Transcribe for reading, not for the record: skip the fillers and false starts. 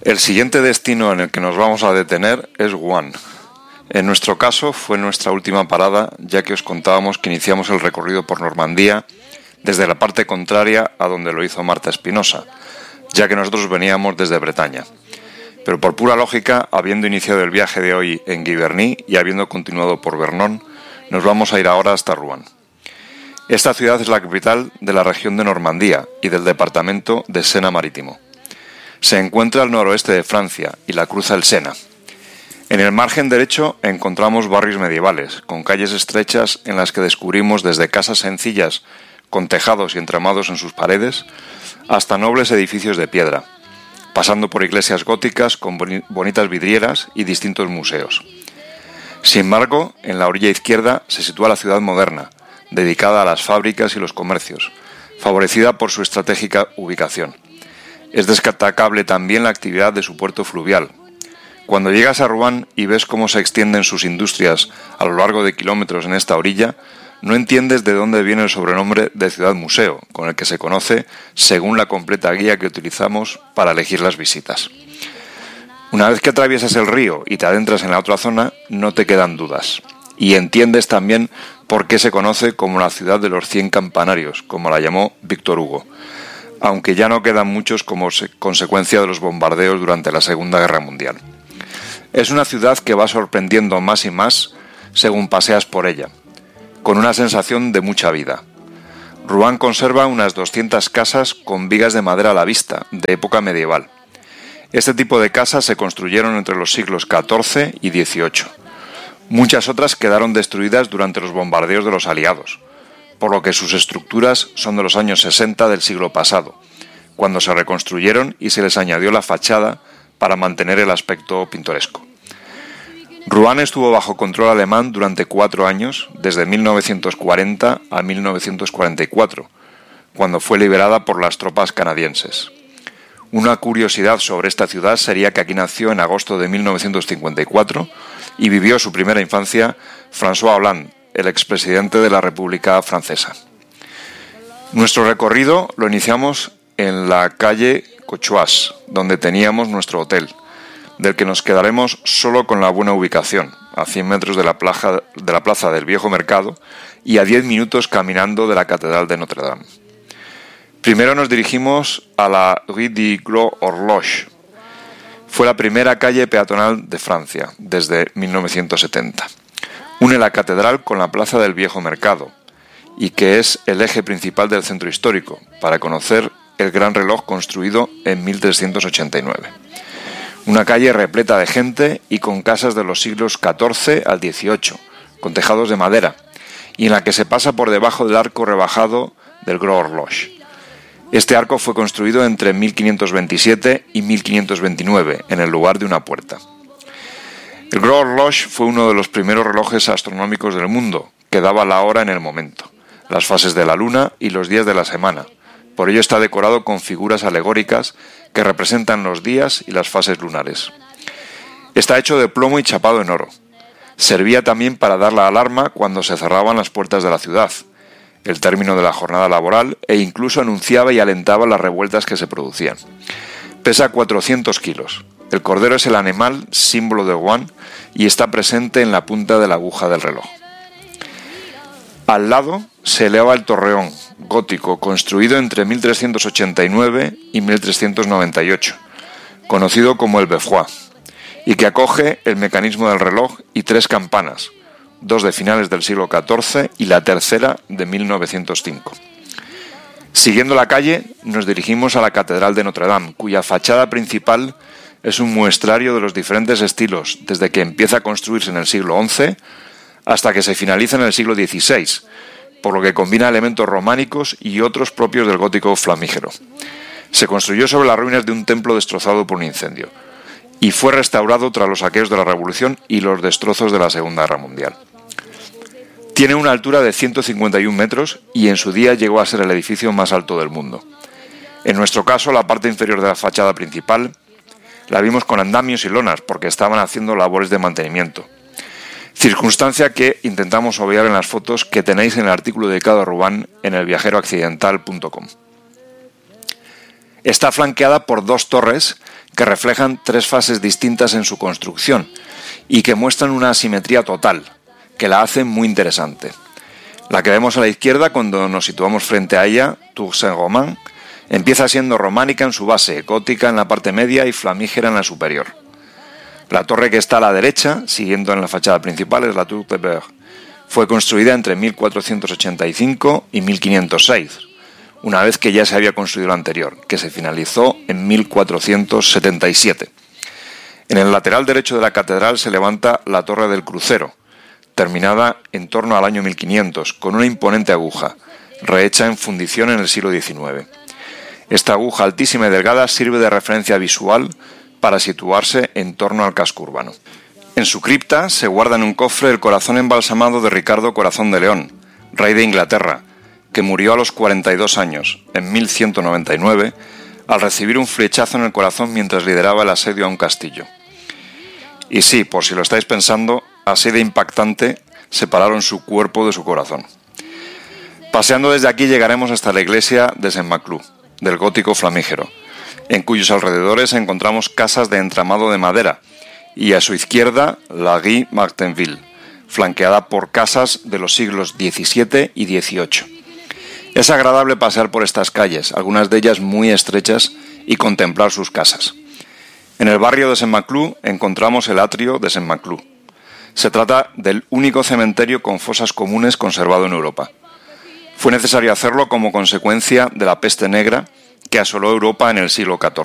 El siguiente destino en el que nos vamos a detener es Rouen. En nuestro caso fue nuestra última parada, ya que os contábamos que iniciamos el recorrido por Normandía desde la parte contraria a donde lo hizo Marta Espinosa, ya que nosotros veníamos desde Bretaña. Pero por pura lógica, habiendo iniciado el viaje de hoy en Giverny y habiendo continuado por Vernon, nos vamos a ir ahora hasta Rouen. Esta ciudad es la capital de la región de Normandía y del departamento de Sena Marítimo. Se encuentra al noroeste de Francia y la cruza el Sena. En el margen derecho encontramos barrios medievales, con calles estrechas en las que descubrimos desde casas sencillas con tejados y entramados en sus paredes, hasta nobles edificios de piedra, pasando por iglesias góticas con bonitas vidrieras y distintos museos. Sin embargo, en la orilla izquierda se sitúa la ciudad moderna, dedicada a las fábricas y los comercios, favorecida por su estratégica ubicación. Es destacable también la actividad de su puerto fluvial. Cuando llegas a Rouen y ves cómo se extienden sus industrias a lo largo de kilómetros en esta orilla, no entiendes de dónde viene el sobrenombre de ciudad museo, con el que se conoce según la completa guía que utilizamos para elegir las visitas. Una vez que atraviesas el río y te adentras en la otra zona, no te quedan dudas. Y entiendes también por qué se conoce como la ciudad de los 100 campanarios, como la llamó Víctor Hugo, aunque ya no quedan muchos como consecuencia de los bombardeos durante la Segunda Guerra Mundial. Es una ciudad que va sorprendiendo más y más según paseas por ella, con una sensación de mucha vida. Rouen conserva unas 200 casas con vigas de madera a la vista, de época medieval. Este tipo de casas se construyeron entre los siglos XIV y XVIII. Muchas otras quedaron destruidas durante los bombardeos de los aliados, por lo que sus estructuras son de los años 60 del siglo pasado, cuando se reconstruyeron y se les añadió la fachada para mantener el aspecto pintoresco. Rouen estuvo bajo control alemán durante 4 años, desde 1940 a 1944, cuando fue liberada por las tropas canadienses. Una curiosidad sobre esta ciudad sería que aquí nació en agosto de 1954 y vivió su primera infancia François Hollande, el expresidente de la República Francesa. Nuestro recorrido lo iniciamos en la calle Cochois, donde teníamos nuestro hotel, del que nos quedaremos solo con la buena ubicación, a 100 metros de la plaza del Viejo Mercado y a 10 minutos caminando de la Catedral de Notre Dame. Primero nos dirigimos a la Rue du Gros Horloge. Fue la primera calle peatonal de Francia, desde 1970. Une la catedral con la plaza del Viejo Mercado, y que es el eje principal del centro histórico, para conocer el gran reloj construido en 1389. Una calle repleta de gente y con casas de los siglos XIV al XVIII, con tejados de madera, y en la que se pasa por debajo del arco rebajado del Gros Horloge. Este arco fue construido entre 1527 y 1529, en el lugar de una puerta. El Gros Horloge fue uno de los primeros relojes astronómicos del mundo, que daba la hora en el momento, las fases de la luna y los días de la semana. Por ello está decorado con figuras alegóricas que representan los días y las fases lunares. Está hecho de plomo y chapado en oro. Servía también para dar la alarma cuando se cerraban las puertas de la ciudad, el término de la jornada laboral, e incluso anunciaba y alentaba las revueltas que se producían. Pesa 400 kilos. El cordero es el animal símbolo de Rouen y está presente en la punta de la aguja del reloj. Al lado se eleva el torreón gótico construido entre 1389 y 1398, conocido como el Beffroi, y que acoge el mecanismo del reloj y 3 campanas, 2 de finales del siglo XIV y la tercera de 1905. Siguiendo la calle, nos dirigimos a la Catedral de Notre Dame, cuya fachada principal es un muestrario de los diferentes estilos, desde que empieza a construirse en el siglo XI hasta que se finaliza en el siglo XVI, por lo que combina elementos románicos y otros propios del gótico flamígero. Se construyó sobre las ruinas de un templo destrozado por un incendio, y fue restaurado tras los saqueos de la Revolución y los destrozos de la Segunda Guerra Mundial. Tiene una altura de 151 metros y en su día llegó a ser el edificio más alto del mundo. En nuestro caso, la parte inferior de la fachada principal la vimos con andamios y lonas porque estaban haciendo labores de mantenimiento, circunstancia que intentamos obviar en las fotos que tenéis en el artículo dedicado a Rouen en elviajeroaccidental.com. Está flanqueada por 2 torres que reflejan 3 fases distintas en su construcción y que muestran una asimetría total, que la hace muy interesante. La que vemos a la izquierda, cuando nos situamos frente a ella, Tour Saint-Romain, empieza siendo románica en su base, gótica en la parte media y flamígera en la superior. La torre que está a la derecha, siguiendo en la fachada principal, es la Tour de Beurre. Fue construida entre 1485 y 1506, una vez que ya se había construido la anterior, que se finalizó en 1477. En el lateral derecho de la catedral se levanta la Torre del Crucero, terminada en torno al año 1500, con una imponente aguja, rehecha en fundición en el siglo XIX. Esta aguja altísima y delgada sirve de referencia visual para situarse en torno al casco urbano. En su cripta se guarda en un cofre el corazón embalsamado de Ricardo Corazón de León, rey de Inglaterra, que murió a los 42 años, en 1199, al recibir un flechazo en el corazón mientras lideraba el asedio a un castillo. Y sí, por si lo estáis pensando, así de impactante separaron su cuerpo de su corazón. Paseando desde aquí llegaremos hasta la iglesia de Saint-Maclou, del gótico flamígero, en cuyos alrededores encontramos casas de entramado de madera, y a su izquierda la Rue Martinville, flanqueada por casas de los siglos XVII y XVIII. Es agradable pasear por estas calles, algunas de ellas muy estrechas, y contemplar sus casas. En el barrio de Saint-Maclou encontramos el atrio de Saint-Maclou. Se trata del único cementerio con fosas comunes conservado en Europa. Fue necesario hacerlo como consecuencia de la peste negra que asoló Europa en el siglo XIV.